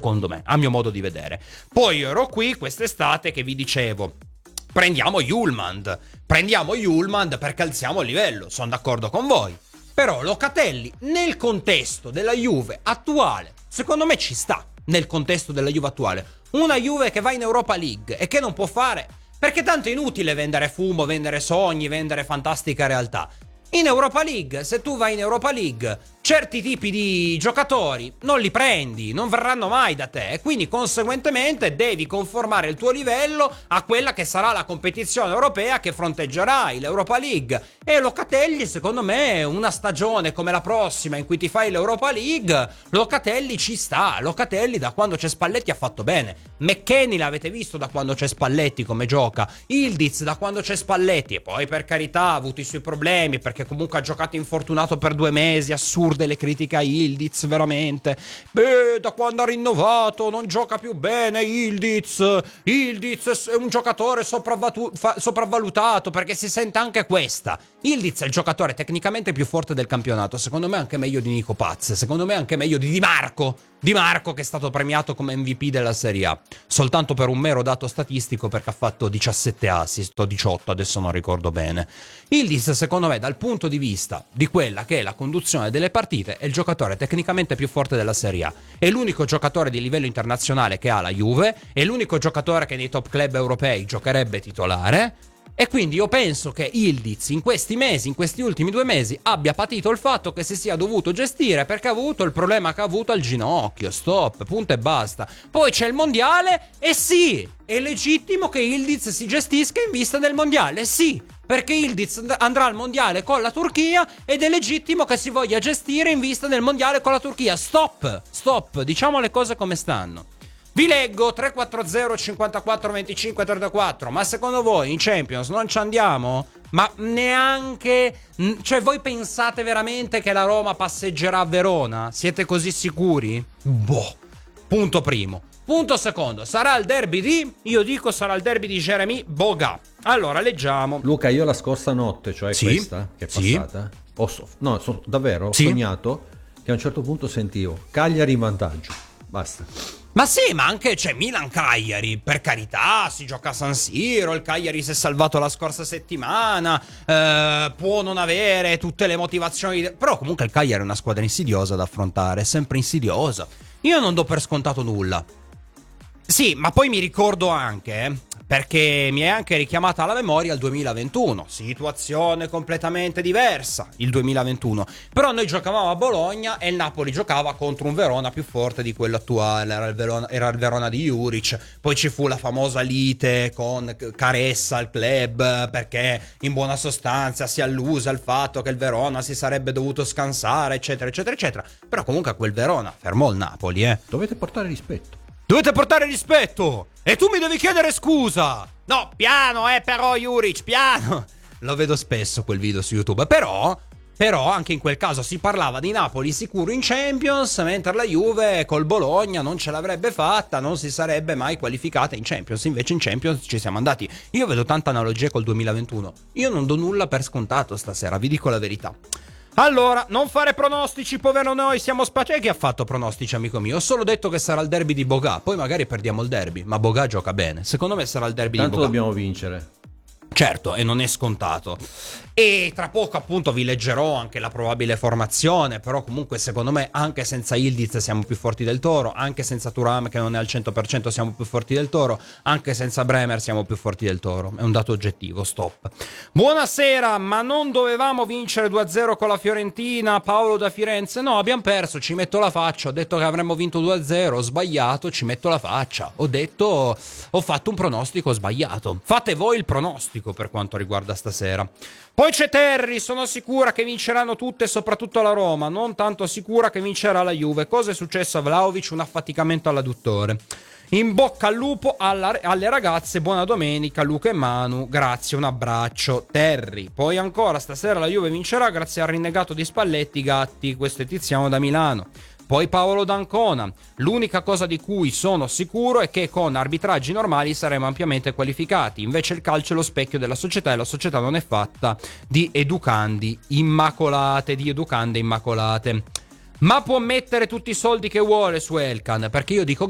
secondo me, a mio modo di vedere. Poi io ero qui quest'estate che vi dicevo: prendiamo Hjulmand perché alziamo il livello, sono d'accordo con voi. Però Locatelli nel contesto della Juve attuale, secondo me ci sta nel contesto della Juve attuale. Una Juve che va in Europa League e che non può fare, perché tanto è inutile vendere fumo, vendere sogni, vendere fantastica realtà. In Europa League, se tu vai in Europa League, certi tipi di giocatori non li prendi, non verranno mai da te, e quindi conseguentemente devi conformare il tuo livello a quella che sarà la competizione europea che fronteggerai, l'Europa League. E Locatelli, secondo me, una stagione come la prossima in cui ti fai l'Europa League, Locatelli ci sta. Locatelli da quando c'è Spalletti ha fatto bene. McKennie l'avete visto da quando c'è Spalletti come gioca, Yildiz da quando c'è Spalletti, e poi per carità ha avuto i suoi problemi perché comunque ha giocato infortunato per 2 mesi, assurde le critiche a Yildiz, veramente. Da quando ha rinnovato non gioca più bene Yildiz è un giocatore sopravvalutato, perché si sente anche questa. Yildiz è il giocatore tecnicamente più forte del campionato, secondo me anche meglio di Nico Paz, secondo me anche meglio di Di Marco, che è stato premiato come MVP della Serie A, soltanto per un mero dato statistico, perché ha fatto 17 assist o 18, adesso non ricordo bene. Yildiz, secondo me, dal punto di vista di quella che è la conduzione delle partite, è il giocatore tecnicamente più forte della Serie A. È l'unico giocatore di livello internazionale che ha la Juve, è l'unico giocatore che nei top club europei giocherebbe titolare. E quindi io penso che Yildiz in questi mesi, in questi ultimi 2 mesi, abbia patito il fatto che si sia dovuto gestire, perché ha avuto il problema che ha avuto al ginocchio. Stop, punto e basta. Poi c'è il mondiale e sì, è legittimo che Yildiz si gestisca in vista del mondiale, sì, perché Yildiz andrà al mondiale con la Turchia ed è legittimo che si voglia gestire in vista del mondiale con la Turchia. Stop, diciamo le cose come stanno. Vi leggo 340 54 25 34. Ma secondo voi in Champions non ci andiamo? Ma neanche... Cioè, voi pensate veramente che la Roma passeggerà a Verona? Siete così sicuri? Boh. Punto primo. Punto secondo. Sarà il derby di... Io dico sarà il derby di Jeremy Boga. Allora, leggiamo. Luca, io la scorsa notte, cioè questa che è passata, davvero ho sognato che a un certo punto sentivo Cagliari in vantaggio. Basta. Ma sì, ma anche c'è Milan-Cagliari, per carità, si gioca a San Siro, il Cagliari si è salvato la scorsa settimana, può non avere tutte le motivazioni, però comunque il Cagliari è una squadra insidiosa da affrontare, è sempre insidiosa. Io non do per scontato nulla. Sì, ma poi mi ricordo anche, perché mi è anche richiamata alla memoria il 2021, situazione completamente diversa, il 2021. Però noi giocavamo a Bologna e il Napoli giocava contro un Verona più forte di quello attuale, era il Verona di Juric. Poi ci fu la famosa lite con Caressa al club, perché in buona sostanza si allusa al fatto che il Verona si sarebbe dovuto scansare, eccetera, eccetera, eccetera. Però comunque quel Verona fermò il Napoli, Dovete portare rispetto. Dovete portare rispetto! E tu mi devi chiedere scusa! No, piano, però Juric, piano! Lo vedo spesso quel video su YouTube. Però anche in quel caso si parlava di Napoli sicuro in Champions, mentre la Juve col Bologna non ce l'avrebbe fatta, non si sarebbe mai qualificata in Champions. Invece in Champions ci siamo andati. Io vedo tanta analogia col 2021. Io non do nulla per scontato stasera, vi dico la verità. Allora, non fare pronostici, povero noi, siamo spacciati. Chi ha fatto pronostici, amico mio? Ho solo detto che sarà il derby di Boga, poi magari perdiamo il derby, ma Boga gioca bene. Secondo me sarà il derby di Boga. Tanto dobbiamo vincere. Certo, e non è scontato. E tra poco appunto vi leggerò anche la probabile formazione, però comunque secondo me anche senza Yildiz siamo più forti del Toro, anche senza Thuram che non è al 100% siamo più forti del Toro, anche senza Bremer siamo più forti del Toro, è un dato oggettivo, stop. Buonasera, ma non dovevamo vincere 2-0 con la Fiorentina, Paolo da Firenze? No, abbiamo perso, ci metto la faccia, ho detto che avremmo vinto 2-0, ho sbagliato, ci metto la faccia, ho fatto un pronostico sbagliato, fate voi il pronostico per quanto riguarda stasera. Poi c'è Terry, sono sicura che vinceranno tutte, soprattutto la Roma, non tanto sicura che vincerà la Juve. Cosa è successo a Vlahovic? Un affaticamento all'adduttore. In bocca al lupo alle ragazze, buona domenica Luca e Manu, grazie, un abbraccio. Terry, poi ancora stasera la Juve vincerà grazie al rinnegato di Spalletti, Gatti, questo è Tiziano da Milano. Poi Paolo d'Ancona, l'unica cosa di cui sono sicuro è che con arbitraggi normali saremo ampiamente qualificati, invece il calcio è lo specchio della società e la società non è fatta di educande immacolate. Ma può mettere tutti i soldi che vuole su Elkan, perché io dico